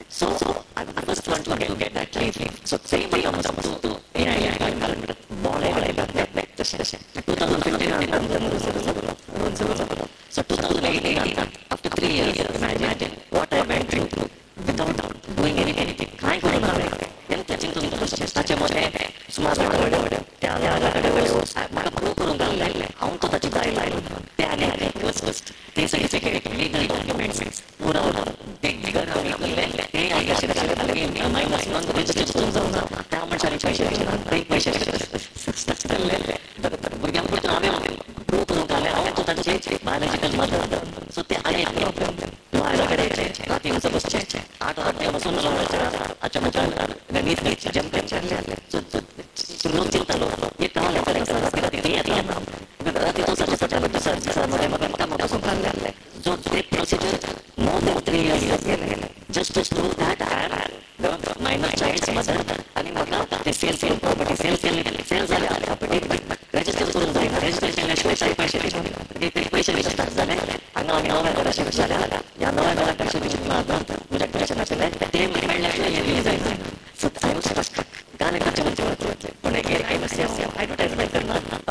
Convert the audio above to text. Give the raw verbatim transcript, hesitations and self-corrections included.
So I was first one to get, get that leave. So same way almost to to yeah yeah calendar ball I back back back the session. twenty fifteen so twenty eighteen after three years imagine what I went through without doing any anything. काय करू ना ఎంత चिंतून त्याच्या मध्ये सुमार आठवडे त्या आठवडे मला प्रूव्ह करून घालले हांव तो ताची जायला त्याने फर्स्ट ते सर्टिफिकेट लीगल डॉक्युमेंट्स पुरा ते घर आम्ही केले ते आई असे लगे मायनस वन रजिस्टर करून जाऊन त्या मनशाने पैसे काही पैसे भुरग्यांक पुरतो हांवें प्रूव्ह करून घाले हांव तो ताचे बायोलॉजिकल मदर सो ते आनी प्रॉब्लेम आयला कडेचे राती वचून बसचे आठ वाजता बसून अच्छा म्हणजे नीट नीट जंप करचे रोज चिंतलो ये कहाँ ले करेंगे सर ते येता राती तो सर सर सर सर मध्ये मग काम बसून घालले जो ते procedure more than three years just to prove that I am the minor child's mother आणि मला ते cell cell property cell cell cell झाले प्रॉपर्टी रजिस्टर करून जाईल रजिस्ट्रेशन शिवाय पैसे ते ते पैसे विचारतात झाले आणि आम्ही नव्या घराशी विचारल्या या नव्या घरात पैसे विचारणार तुझ्या पैसे नसले ते मिळाल्याशिवाय हे रिलीज आहे सो आय वॉज फर्स्ट गाणे करते म्हणते पण एक ॲडव्हर्टाइजमेंट करणार